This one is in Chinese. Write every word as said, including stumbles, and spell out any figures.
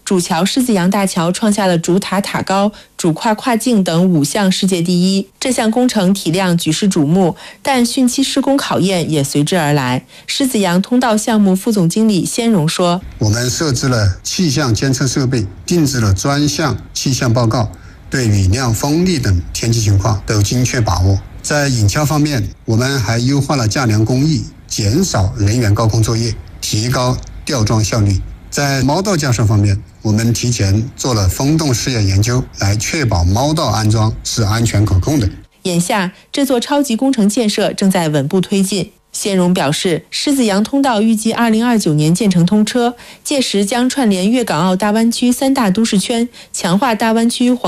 主桥狮子洋大桥创下了主塔塔高、主跨跨境等五项世界第一。这项工程体量举世瞩目，但汛期施工考验也随之而来。狮子洋通道项目副总经理先荣说：“ 我们设置了气象监测设备，定制了专项气象报告，对雨量、风力等天气情况都精确把握。在引桥方面，我们还优化了架梁工艺，减少人员高空作业，提高吊装效率。在猫道架设方面，我们提前做了风洞试验研究，来确保猫道安装是安全可控的。” 眼下，这座超级工程建设正在稳步推进。先荣表示，狮子洋通道预计二零二九年建成通车，届时将串联粤港澳大湾区三大都市圈，强化大湾区